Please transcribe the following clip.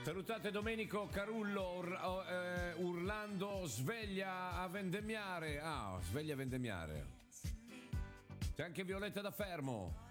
Salutate Domenico Carullo urlando sveglia a vendemmiare. Ah, sveglia a vendemmiare. C'è anche Violetta da Fermo.